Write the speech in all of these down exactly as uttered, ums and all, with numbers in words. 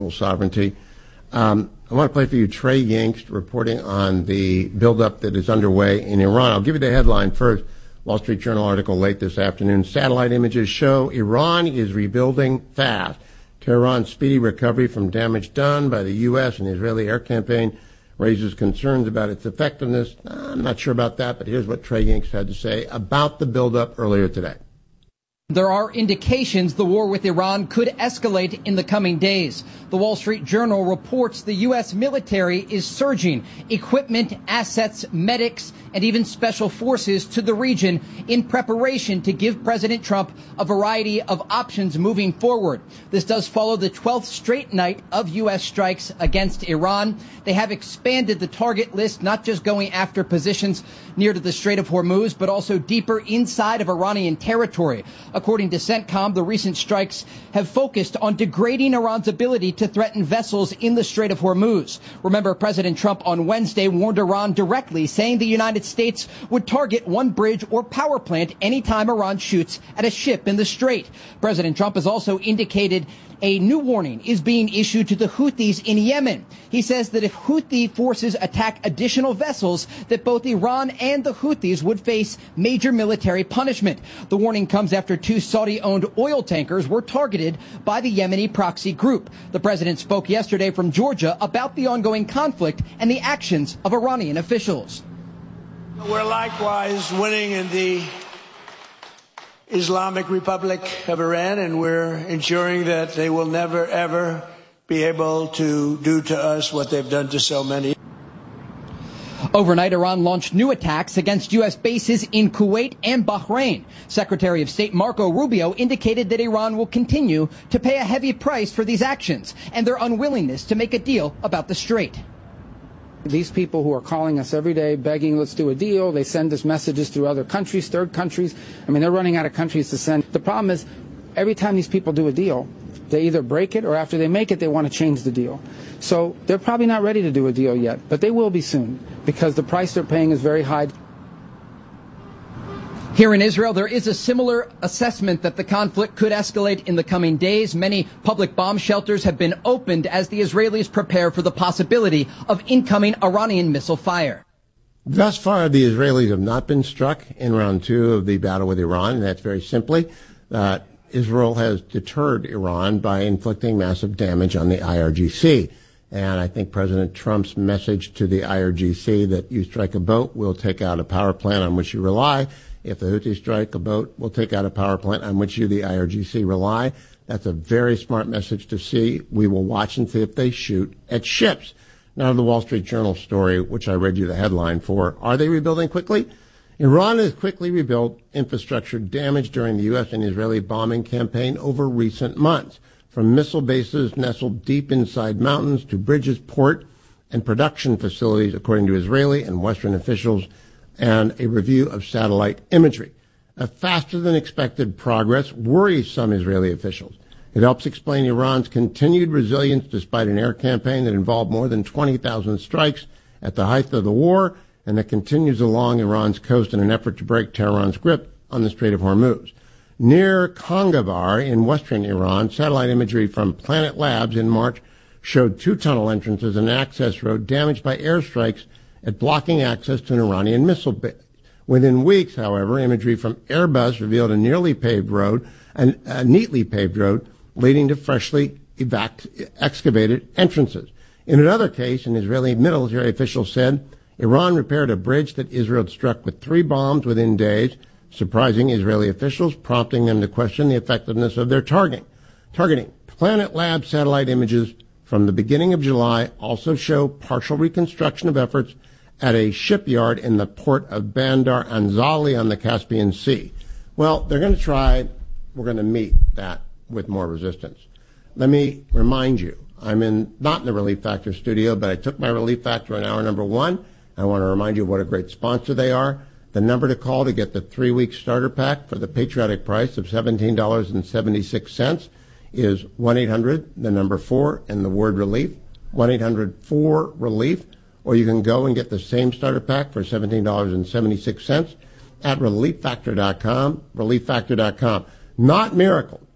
national sovereignty. Um, I want to play for you Trey Yingst reporting on the buildup that is underway in Iran. I'll give you the headline first. Wall Street Journal article late this afternoon. Satellite images show Iran is rebuilding fast. Tehran's speedy recovery from damage done by the U S and Israeli air campaign raises concerns about its effectiveness. I'm not sure about that, but here's what Trey Yingst had to say about the buildup earlier today. There are indications the war with Iran could escalate in the coming days. The Wall Street Journal reports the U S military is surging equipment, assets, medics, and even special forces to the region in preparation to give President Trump a variety of options moving forward. This does follow the twelfth straight night of U S strikes against Iran. They have expanded the target list, not just going after positions near to the Strait of Hormuz, but also deeper inside of Iranian territory. According to CENTCOM, the recent strikes have focused on degrading Iran's ability to threaten vessels in the Strait of Hormuz. Remember, President Trump on Wednesday warned Iran directly, saying the United States would target one bridge or power plant anytime Iran shoots at a ship in the Strait. President Trump has also indicated a new warning is being issued to the Houthis in Yemen. He says that if Houthi forces attack additional vessels, that both Iran and the Houthis would face major military punishment. The warning comes after two Saudi-owned oil tankers were targeted by the Yemeni proxy group. The president spoke yesterday from Georgia about the ongoing conflict and the actions of Iranian officials. We're likewise winning in the Islamic Republic of Iran, and we're ensuring that they will never, ever be able to do to us what they've done to so many. Overnight, Iran launched new attacks against U S bases in Kuwait and Bahrain. Secretary of State Marco Rubio indicated that Iran will continue to pay a heavy price for these actions and their unwillingness to make a deal about the Strait. These people who are calling us every day begging, let's do a deal, they send us messages through other countries, third countries. I mean, they're running out of countries to send. The problem is, every time these people do a deal, they either break it or after they make it, they want to change the deal. So they're probably not ready to do a deal yet, but they will be soon because the price they're paying is very high. Here in Israel, there is a similar assessment that the conflict could escalate in the coming days. Many public bomb shelters have been opened as the Israelis prepare for the possibility of incoming Iranian missile fire. Thus far, the Israelis have not been struck in round two of the battle with Iran, and that's very simply that Israel has deterred Iran by inflicting massive damage on the I R G C. And I think President Trump's message to the I R G C that you strike a boat, we'll take out a power plant on which you rely. If the Houthis strike a boat, we'll take out a power plant on which you, the I R G C, rely. That's a very smart message to see. We will watch and see if they shoot at ships. Now, the Wall Street Journal story, which I read you the headline for. Are they rebuilding quickly? Iran has quickly rebuilt infrastructure damaged during the U S and Israeli bombing campaign over recent months, from missile bases nestled deep inside mountains to bridges, port, and production facilities, according to Israeli and Western officials, and a review of satellite imagery. A faster-than-expected progress worries some Israeli officials. It helps explain Iran's continued resilience despite an air campaign that involved more than twenty thousand strikes at the height of the war and that continues along Iran's coast in an effort to break Tehran's grip on the Strait of Hormuz. Near Kangabar in western Iran, satellite imagery from Planet Labs in March showed two tunnel entrances and an access road damaged by airstrikes at blocking access to an Iranian missile base. Within weeks, however, imagery from Airbus revealed a nearly paved road, a, a neatly paved road, leading to freshly evac- excavated entrances. In another case, an Israeli military official said Iran repaired a bridge that Israel struck with three bombs within days, surprising Israeli officials, prompting them to question the effectiveness of their targeting. Targeting. Planet Labs satellite images from the beginning of July also show partial reconstruction of efforts at a shipyard in the port of Bandar Anzali on the Caspian Sea. Well, they're going to try, we're going to meet that with more resistance. Let me remind you, I'm in not in the Relief Factor studio, but I took my Relief Factor in hour number one. I want to remind you what a great sponsor they are. The number to call to get the three-week starter pack for the patriotic price of seventeen dollars and seventy-six cents is one eight hundred, the number four, and the word relief, one eight hundred four relief. Or you can go and get the same starter pack for seventeen dollars and seventy-six cents at relief factor dot com, relief factor dot com. Not Miracle.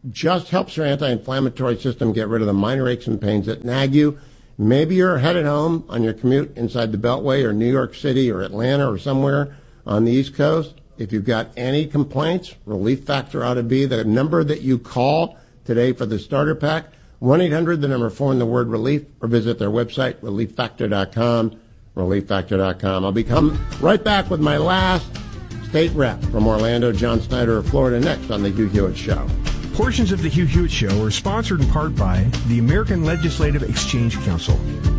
just helps your anti-inflammatory system get rid of the minor aches and pains that nag you. Maybe you're headed home on your commute inside the Beltway or New York City or Atlanta or somewhere on the East Coast. If you've got any complaints, Relief Factor ought to be the number that you call today for the starter pack. one eight hundred, the number four, and the word relief, or visit their website, relief factor dot com, relief factor dot com. I'll be coming right back with my last state rep from Orlando, John Snyder of Florida, next on the Hugh Hewitt Show. Portions of the Hugh Hewitt Show are sponsored in part by the American Legislative Exchange Council.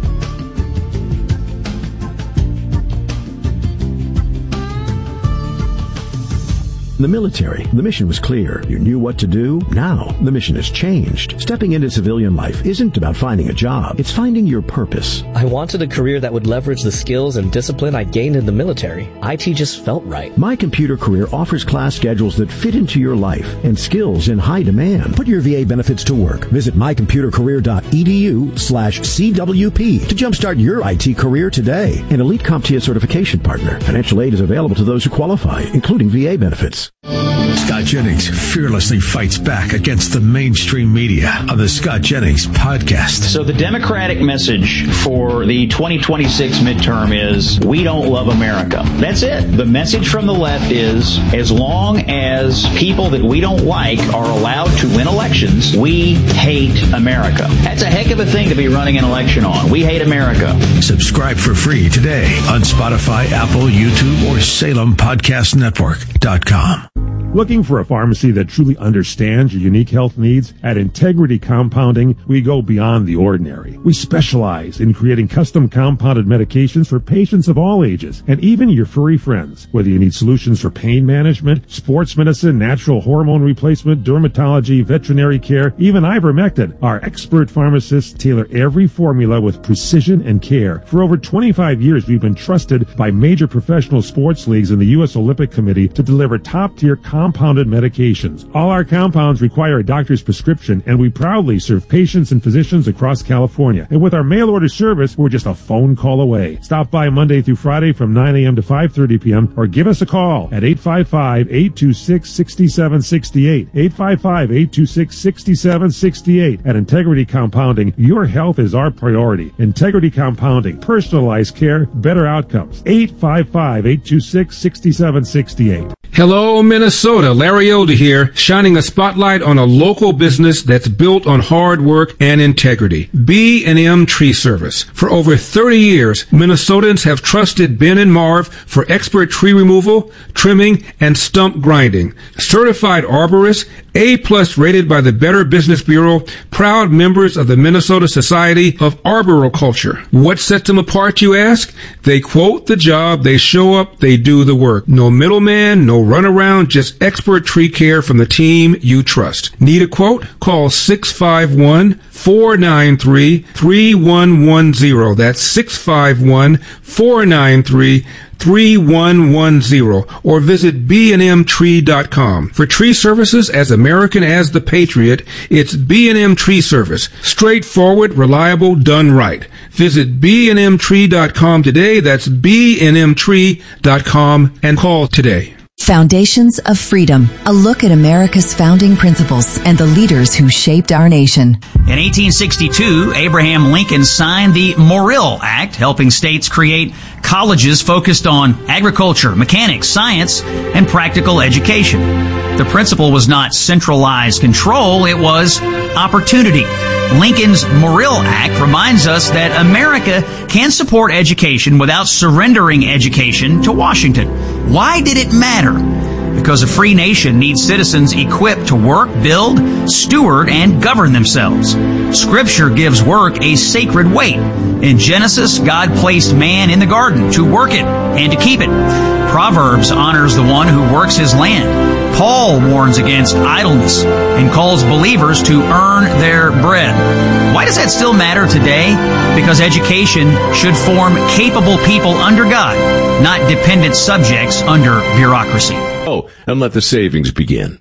The military, the mission was clear. You knew what to do. Now, the mission has changed. Stepping into civilian life isn't about finding a job. It's finding your purpose. I wanted a career that would leverage the skills and discipline I gained in the military. I T just felt right. My Computer Career offers class schedules that fit into your life and skills in high demand. Put your V A benefits to work. Visit my computer career dot e d u slash C W P to jumpstart your I T career today. An elite CompTIA certification partner. Financial aid is available to those who qualify, including V A benefits. Scott Jennings fearlessly fights back against the mainstream media on the Scott Jennings podcast. So the Democratic message for the twenty twenty-six midterm is, we don't love America. That's it. The message from the left is, as long as people that we don't like are allowed to win elections, we hate America. That's a heck of a thing to be running an election on. We hate America. Subscribe for free today on Spotify, Apple, YouTube, or Salem Podcast Network dot com. Looking for a pharmacy that truly understands your unique health needs? At Integrity Compounding, we go beyond the ordinary. We specialize in creating custom compounded medications for patients of all ages, and even your furry friends. Whether you need solutions for pain management, sports medicine, natural hormone replacement, dermatology, veterinary care, even ivermectin, our expert pharmacists tailor every formula with precision and care. For over twenty-five years, we've been trusted by major professional sports leagues and the U S Olympic Committee to deliver top-tier compounded compounded medications. All our compounds require a doctor's prescription, and we proudly serve patients and physicians across California. And with our mail order service, we're just a phone call away. Stop by Monday through Friday from nine a.m. to five thirty p.m. or give us a call at eight five five, eight two six, six seven six eight. eight five five, eight two six, six seven six eight. At Integrity Compounding, your health is our priority. Integrity Compounding, personalized care, better outcomes. eight five five, eight two six, six seven six eight. Hello, Minnesota. Larry Elder here, shining a spotlight on a local business that's built on hard work and integrity. B and M Tree Service. For over thirty years, Minnesotans have trusted Ben and Marv for expert tree removal, trimming, and stump grinding. Certified arborists, A-plus rated by the Better Business Bureau, proud members of the Minnesota Society of Arboriculture. What sets them apart, you ask? They quote the job, they show up, they do the work. No middleman, no runaround, just expert tree care from the team you trust. Need a quote? Call six five one, four nine three, three one one zero. That's six five one, four nine three, three one one zero, or visit b and m tree dot com. For tree services as American as the Patriot, it's B and M Tree Service. Straightforward, reliable, done right. Visit b and m tree dot com today. That's b and m tree dot com, and call today. Foundations of Freedom, a look at America's founding principles and the leaders who shaped our nation. In eighteen sixty-two, Abraham Lincoln signed the Morrill Act, helping states create colleges focused on agriculture, mechanics, science, and practical education. The principle was not centralized control, it was opportunity. Lincoln's Morrill Act reminds us that America can support education without surrendering education to Washington. Why did it matter? Because a free nation needs citizens equipped to work, build, steward, and govern themselves. Scripture gives work a sacred weight. In Genesis, God placed man in the garden to work it and to keep it. Proverbs honors the one who works his land. Paul warns against idleness and calls believers to earn their bread. Why does that still matter today? Because education should form capable people under God, not dependent subjects under bureaucracy. Oh, and let the savings begin.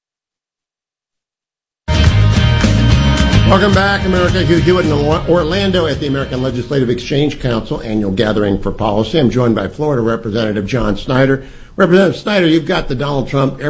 Welcome back, America. Hugh Hewitt in Orlando at the American Legislative Exchange Council Annual Gathering for Policy. I'm joined by Florida Representative John Snyder. Representative Snyder, you've got the Donald Trump Airport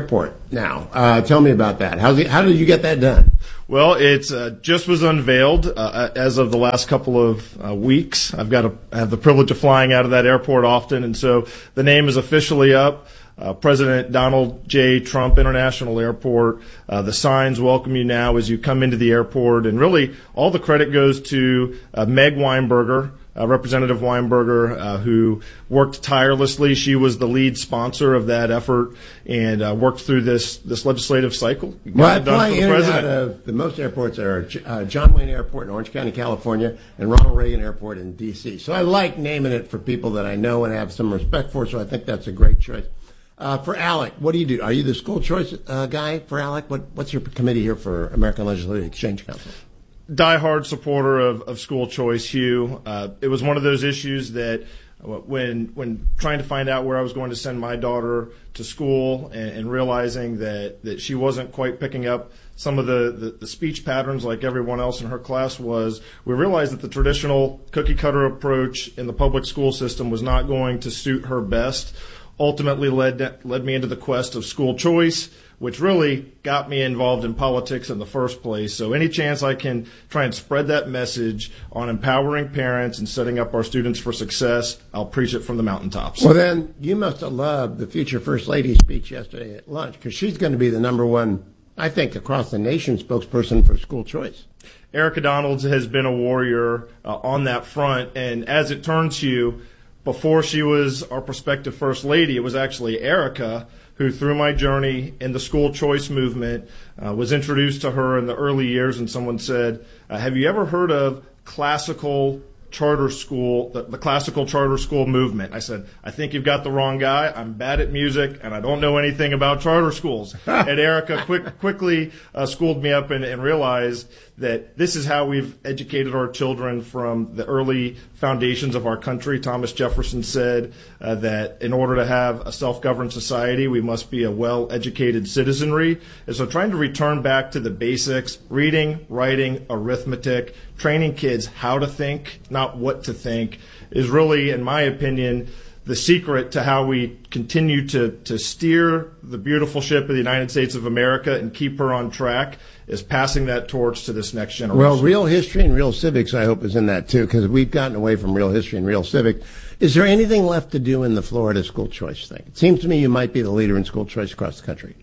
now. Uh, tell me about that. How's it, how did you get that done? Well, it uh, just was unveiled uh, as of the last couple of uh, weeks. I've got a, I have the privilege of flying out of that airport often, and so the name is officially up. Uh, President Donald J. Trump International Airport. Uh, the signs welcome you now as you come into the airport, and really all the credit goes to uh, Meg Weinberger, uh, Representative Weinberger, uh, who worked tirelessly. She was the lead sponsor of that effort and uh, worked through this this legislative cycle. Well, I fly in and out of the most airports are uh, John Wayne Airport in Orange County, California, and Ronald Reagan Airport in D C. So I like naming it for people that I know and have some respect for. So I think that's a great choice. Uh, for Alec, what do you do? Are you the school choice uh, guy for Alec? What, what's your committee here for American Legislative Exchange Council? Diehard supporter of, of school choice, Hugh. Uh, it was one of those issues that when when trying to find out where I was going to send my daughter to school and, and realizing that, that she wasn't quite picking up some of the, the, the speech patterns like everyone else in her class was, we realized that the traditional cookie-cutter approach in the public school system was not going to suit her best. Ultimately led led me into the quest of school choice, which really got me involved in politics in the first place. So any chance I can try and spread that message on empowering parents and setting up our students for success, I'll preach it from the mountaintops. Well, then you must have loved the future First Lady's speech yesterday at lunch, because she's going to be the number one, I think, across the nation spokesperson for school choice. Erica Donalds has been a warrior uh, on that front, and as it turns to you, before she was our prospective First Lady, it was actually Erica who, through my journey in the school choice movement, uh, was introduced to her in the early years, and someone said, uh, have you ever heard of classical charter school, the, the classical charter school movement? I said, I think you've got the wrong guy. I'm bad at music, and I don't know anything about charter schools. And Erica quick, quickly uh, schooled me up and, and realized that this is how we've educated our children from the early foundations of our country. Thomas Jefferson said uh, that in order to have a self-governed society, we must be a well-educated citizenry. And so trying to return back to the basics, reading, writing, arithmetic, training kids how to think, not what to think, is really, in my opinion, the secret to how we continue to, to steer the beautiful ship of the United States of America and keep her on track, is passing that torch to this next generation. Well, real history and real civics, I hope, is in that too, because we've gotten away from real history and real civics. Is there anything left to do in the Florida school choice thing? It seems to me you might be the leader in school choice across the country.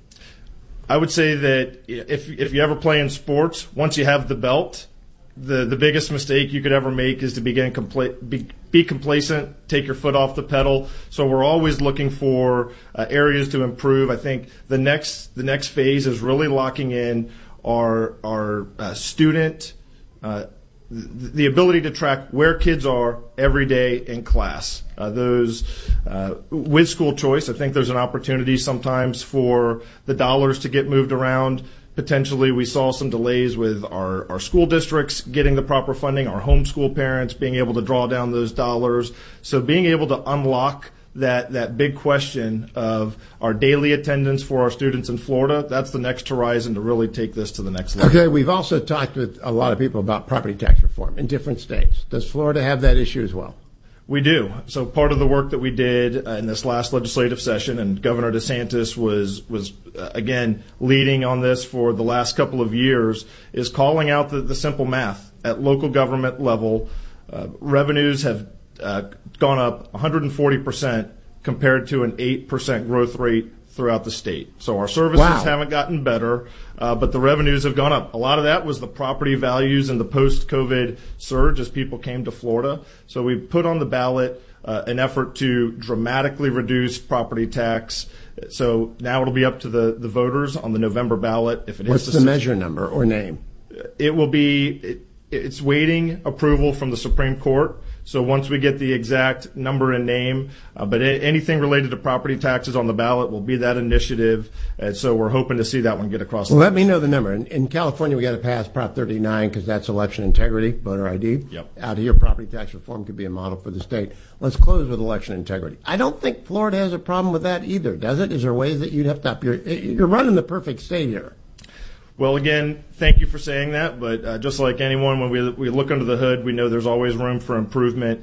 I would say that if if you ever play in sports, once you have the belt, the, the biggest mistake you could ever make is to begin compla- be, be complacent, take your foot off the pedal. So we're always looking for uh, areas to improve. I think the next the next phase is really locking in our our uh, student uh, th- the ability to track where kids are every day in class. Uh, those uh, with school choice, I think there's an opportunity sometimes for the dollars to get moved around. Potentially, we saw some delays with our, our school districts getting the proper funding, our homeschool parents being able to draw down those dollars. So being able to unlock that, that big question of our daily attendance for our students in Florida, that's the next horizon to really take this to the next level. Okay, we've also talked with a lot of people about property tax reform in different states. Does Florida have that issue as well? We do. So part of the work that we did uh, in this last legislative session, and Governor DeSantis was was uh, again leading on this for the last couple of years, is calling out the, the simple math at local government level. Uh, revenues have uh, gone up one hundred forty percent compared to an eight percent growth rate throughout the state. So our services wow. haven't gotten better, uh, but the revenues have gone up. A lot of that was the property values and the post-COVID surge as people came to Florida. So we put on the ballot uh, an effort to dramatically reduce property tax. So now it'll be up to the, the voters on the November ballot. If it What's hits the, the measure number or name? It will be, it, it's waiting approval from the Supreme Court. So once we get the exact number and name, uh, but a- anything related to property taxes on the ballot will be that initiative. And so we're hoping to see that one get across. Well, let me know the number. In, in California, we got to pass Prop thirty-nine because that's election integrity, voter I D. Yep. Out here, property tax reform could be a model for the state. Let's close with election integrity. I don't think Florida has a problem with that either, does it? Is there ways that you'd have to up your, you're running the perfect state here. Well, again, thank you for saying that, but uh, just like anyone, when we we look under the hood, we know there's always room for improvement.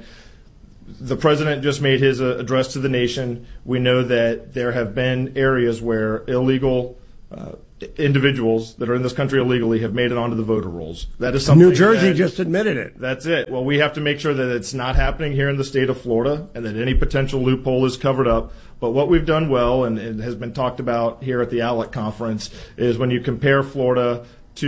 The president just made his uh, address to the nation. We know that there have been areas where illegal uh, individuals that are in this country illegally have made it onto the voter rolls. That is something New Jersey that, just admitted it. That's it. Well, we have to make sure that it's not happening here in the state of Florida and that any potential loophole is covered up. But what we've done well, and it has been talked about here at the ALEC conference, is when you compare Florida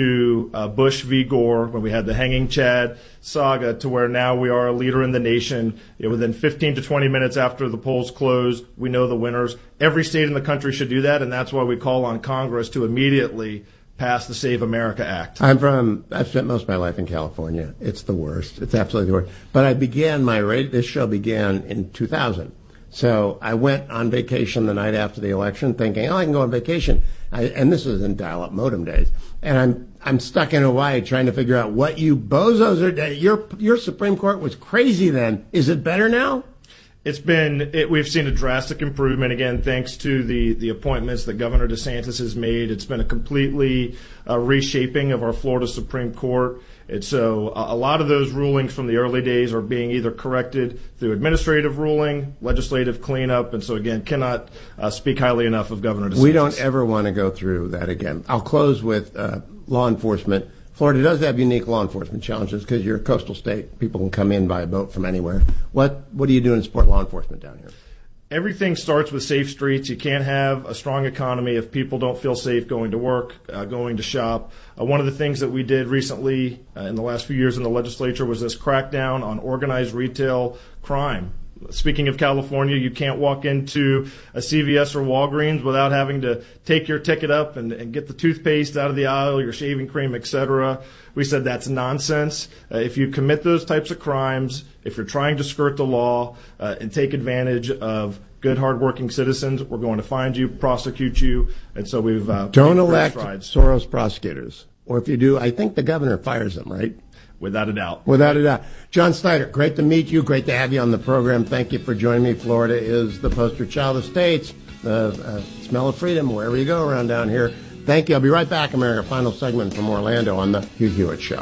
to uh, Bush v. Gore, when we had the Hanging Chad saga, to where now we are a leader in the nation. You know, within fifteen to twenty minutes after the polls close, we know the winners. Every state in the country should do that, and that's why we call on Congress to immediately pass the Save America Act. I'm from, I've spent most of my life in California. It's the worst. It's absolutely the worst. But I began my, this show began in two thousand. So I went on vacation the night after the election thinking, oh, I can go on vacation. I, and this was in dial-up modem days. And I'm I'm stuck in Hawaii trying to figure out what you bozos are. Your your Supreme Court was crazy then. Is it better now? It's been, it, we've seen a drastic improvement, again, thanks to the, the appointments that Governor DeSantis has made. It's been a completely uh, reshaping of our Florida Supreme Court. And so uh, a lot of those rulings from the early days are being either corrected through administrative ruling, legislative cleanup, and so, again, cannot uh, speak highly enough of Governor DeSantis. We don't ever want to go through that again. I'll close with uh, law enforcement. Florida does have unique law enforcement challenges because you're a coastal state. People can come in by a boat from anywhere. What what are you doing to support law enforcement down here? Everything starts with safe streets. You can't have a strong economy if people don't feel safe going to work, uh, going to shop. Uh, one of the things that we did recently uh, in the last few years in the legislature was this crackdown on organized retail crime. Speaking of California, you can't walk into a C V S or Walgreens without having to take your ticket up and, and get the toothpaste out of the aisle, your shaving cream, et cetera. We said that's nonsense. Uh, if you commit those types of crimes, if you're trying to skirt the law uh, and take advantage of good, hardworking citizens, we're going to find you, prosecute you. And so we've uh, don't elect Soros prosecutors, or if you do, I think the governor fires them, right? Without a doubt. Without a doubt. John Snyder, great to meet you. Great to have you on the program. Thank you for joining me. Florida is the poster child of states. The uh, smell of freedom wherever you go around down here. Thank you. I'll be right back, America. Final segment from Orlando on the Hugh Hewitt Show.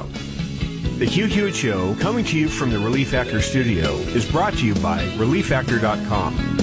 The Hugh Hewitt Show, coming to you from the Relief Factor studio, is brought to you by relief factor dot com.